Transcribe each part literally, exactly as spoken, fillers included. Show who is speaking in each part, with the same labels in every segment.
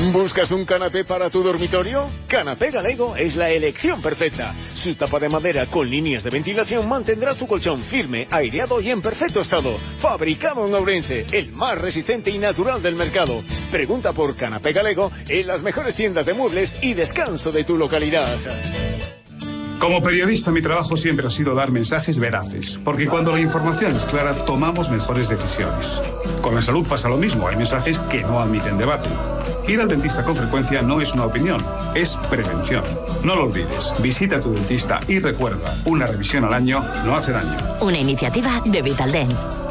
Speaker 1: ¿Buscas un canapé para tu dormitorio? Canapé Galego es la elección perfecta. Su tapa de madera con líneas de ventilación mantendrá tu colchón firme, aireado y en perfecto estado. Fabricado en Ourense, el más resistente y natural del mercado. Pregunta por Canapé Galego en las mejores tiendas de muebles y descanso de tu localidad.
Speaker 2: Como periodista, mi trabajo siempre ha sido dar mensajes veraces, porque cuando la información es clara, tomamos mejores decisiones. Con la salud pasa lo mismo, hay mensajes que no admiten debate. Ir al dentista con frecuencia no es una opinión, es prevención. No lo olvides, visita a tu dentista y recuerda, una revisión al año no hace daño.
Speaker 3: Una iniciativa de Vitaldent.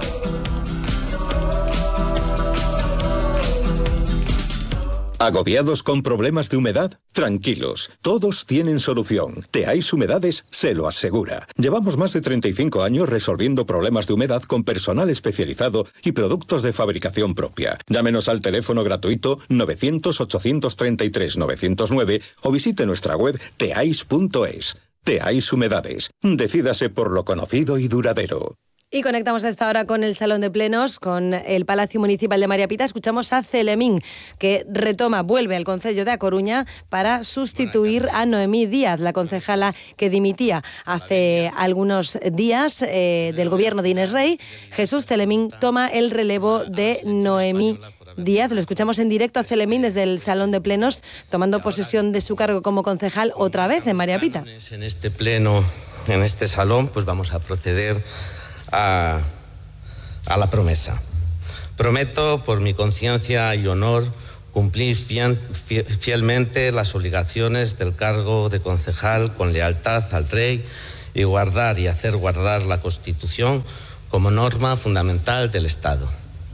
Speaker 4: ¿Agobiados con problemas de humedad? Tranquilos, todos tienen solución. Teais Humedades se lo asegura. Llevamos más de treinta y cinco años resolviendo problemas de humedad con personal especializado y productos de fabricación propia. Llámenos al teléfono gratuito novecientos, ochocientos treinta y tres, novecientos nueve o visite nuestra web teais punto es. Teais Humedades. Decídase por lo conocido y duradero.
Speaker 5: Y conectamos a esta hora con el Salón de Plenos, con el Palacio Municipal de María Pita. Escuchamos a Celemín, que retoma, vuelve al Concello de A Coruña para sustituir a Noemí Díaz, la concejala que dimitía hace algunos días eh, del gobierno de Inés Rey. Jesús Celemín toma el relevo de Noemí Díaz. Lo escuchamos en directo a Celemín desde el Salón de Plenos, tomando posesión de su cargo como concejal otra vez en María Pita.
Speaker 6: En este pleno, en este salón, pues vamos a proceder A, a la promesa. Prometo, por mi conciencia y honor, cumplir fiel, fielmente las obligaciones del cargo de concejal con lealtad al Rey y guardar y hacer guardar la Constitución como norma fundamental del Estado.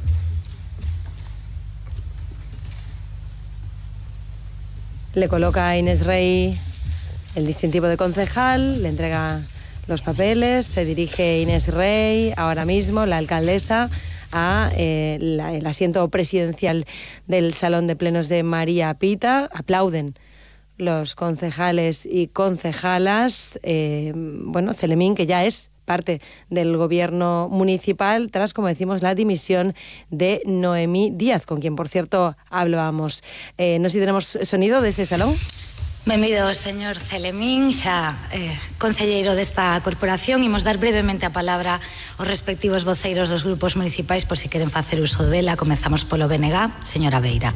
Speaker 5: Le coloca a Inés Rey el distintivo de concejal, le entrega los papeles, se dirige Inés Rey, ahora mismo la alcaldesa, a eh, la, el asiento presidencial del Salón de Plenos de María Pita. Aplauden los concejales y concejalas. Eh, bueno, Celemín, que ya es parte del gobierno municipal, tras, como decimos, la dimisión de Noemí Díaz, con quien, por cierto, hablábamos. Eh, no sé si tenemos sonido de ese salón.
Speaker 7: Benvido, señor Celemín, xa eh, concelleiro desta corporación. Imos dar brevemente a palabra aos respectivos voceiros dos grupos municipais por si queren facer uso dela. Comezamos polo B N G, señora Beira.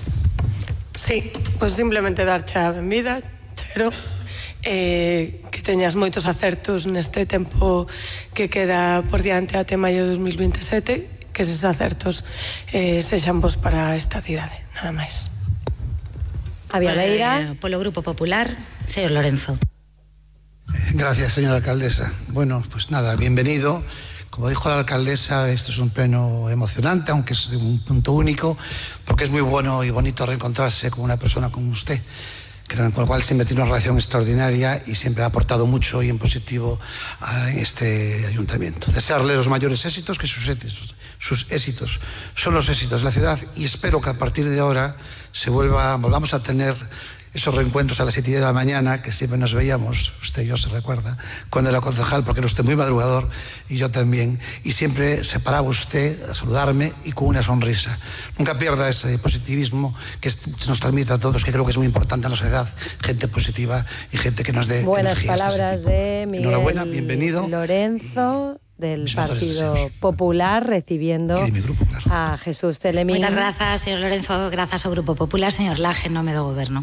Speaker 8: Sí, pois simplemente darche a benvida, Chero, eh, que teñas moitos acertos neste tempo que queda por diante até maio de dos mil veintesete, que eses acertos eh, sexan vos para esta cidade, nada máis.
Speaker 5: Avia Beira.
Speaker 7: Polo Grupo Popular, señor Lorenzo.
Speaker 9: Gracias, señora alcaldesa. Bueno, pues nada, bienvenido. Como dijo la alcaldesa, esto es un pleno emocionante, aunque es de un punto único, porque es muy bueno y bonito reencontrarse con una persona como usted, con la cual siempre tiene una relación extraordinaria y siempre ha aportado mucho y en positivo a este ayuntamiento. Desearle los mayores éxitos, que sus éxitos, sus éxitos son los éxitos de la ciudad, y espero que a partir de ahora se vuelva, volvamos a tener esos reencuentros a las siete de la mañana que siempre nos veíamos, usted y yo se recuerda, cuando era concejal, porque era usted muy madrugador y yo también, y siempre se paraba usted a saludarme y con una sonrisa. Nunca pierda ese positivismo que nos transmite a todos, que creo que es muy importante en la sociedad, gente positiva y gente que nos dé
Speaker 5: buenas
Speaker 9: energías.
Speaker 5: Palabras de Miguel
Speaker 9: Enhorabuena, bienvenido.
Speaker 5: Lorenzo, del Partido Popular, recibiendo
Speaker 9: grupo, claro.
Speaker 5: a Jesús Celemín.
Speaker 7: Moitas grazas, señor Lorenzo, grazas ao Grupo Popular. Señor Laje, en nome do Goberno.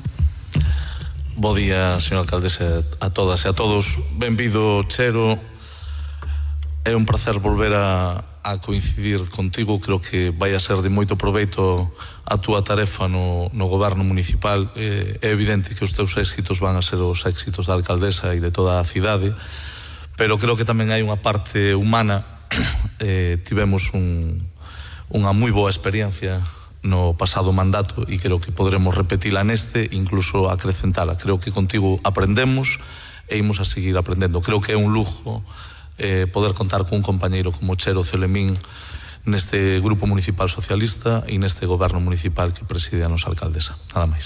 Speaker 10: Bo día, señor alcaldesa, a todas e a todos. Benvido, Chero. É un placer volver a, a coincidir contigo. Creo que vai a ser de moito proveito a túa tarefa no, no goberno municipal. É, é evidente que os teus éxitos van a ser os éxitos da alcaldesa e de toda a cidade, pero creo que tamén hai unha parte humana. Eh, tivemos un, unha moi boa experiencia no pasado mandato e creo que poderemos repetila neste, incluso acrecentala. Creo que contigo aprendemos e imos a seguir aprendendo. Creo que é un lujo eh, poder contar con un compañeiro como Chero Celemín neste Grupo Municipal Socialista e neste Goberno Municipal que preside a nosa alcaldesa. Nada máis.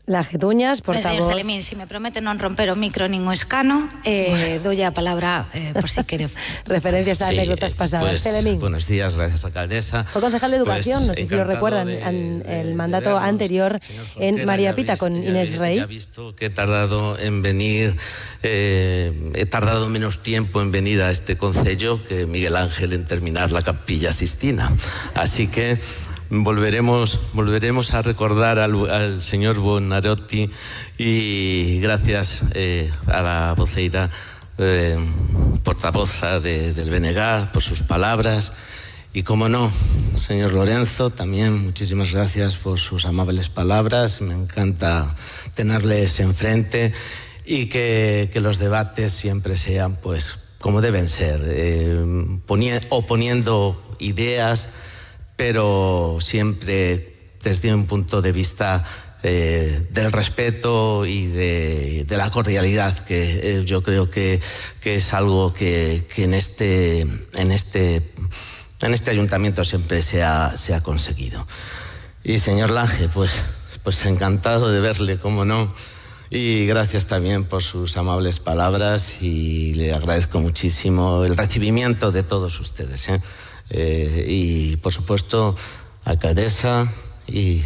Speaker 5: Lajetuñas,
Speaker 7: Señor
Speaker 5: portavoz.
Speaker 7: Celemín, si me promete non romper o micro nin o escano, eh, doulle a palabra eh, por si quere.
Speaker 5: Referencias a
Speaker 6: Sí,
Speaker 5: anécdotas
Speaker 6: eh,
Speaker 5: pasadas.
Speaker 6: pues,
Speaker 5: Celemín.
Speaker 6: buenos días, gracias, alcaldesa.
Speaker 5: Fue concejal de Educación,
Speaker 6: Pues,
Speaker 5: no sé si lo
Speaker 6: encantado
Speaker 5: recuerdan,
Speaker 6: de-
Speaker 5: en
Speaker 6: de-
Speaker 5: el
Speaker 6: de
Speaker 5: mandato
Speaker 6: vernos.
Speaker 5: anterior
Speaker 6: Señor
Speaker 5: en
Speaker 6: Junquera,
Speaker 5: María
Speaker 6: ya
Speaker 5: Pita
Speaker 6: vis-
Speaker 5: con
Speaker 6: ya
Speaker 5: Inés
Speaker 6: vi-
Speaker 5: Rey.
Speaker 6: Ya he visto que he tardado en venir, eh, he tardado menos tiempo en venir a este concello que Miguel Ángel en terminar la Capilla Sistina. Así que volveremos, volveremos a recordar al, al señor Buonarroti y gracias eh, a la voceira eh, portavoza de, del B N G por sus palabras. Y como no, señor Lorenzo, también muchísimas gracias por sus amables palabras. Me encanta tenerles enfrente y que, que los debates siempre sean pues como deben ser, eh, poni- oponiendo ideas, pero siempre desde un punto de vista eh, del respeto y de, de la cordialidad, que eh, yo creo que, que es algo que, que en este, en este En este ayuntamiento siempre se ha, se ha conseguido. Y señor Lange, pues, pues encantado de verle, cómo no. Y gracias también por sus amables palabras y le agradezco muchísimo el recibimiento de todos ustedes, ¿eh? Eh, y por supuesto, alcaldesa y,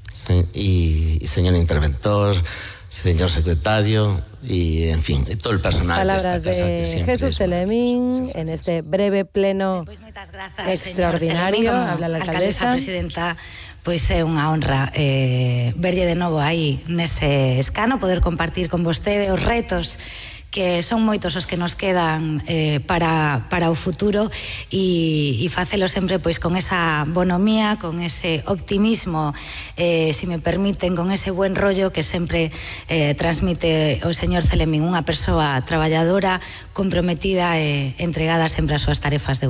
Speaker 6: y, y señor interventor, señor secretario y, en fin, y todo el personal
Speaker 5: Palabras
Speaker 6: de esta casa que
Speaker 5: de
Speaker 6: siempre
Speaker 5: Jesús
Speaker 6: es
Speaker 5: Celemín en este breve pleno extraordinario. Habla la
Speaker 7: alcaldesa
Speaker 5: alcaldesa.
Speaker 7: presidenta, pois é unha honra eh, verlle de novo aí nese escano, poder compartir con vostede os retos que son moitos os que nos quedan eh, para, para o futuro e, e facelo sempre pois con esa bonomía, con ese optimismo, eh, si me permiten, con ese buen rollo que sempre eh, transmite o señor Celemín, unha persoa traballadora, comprometida e entregada sempre ás súas tarefas de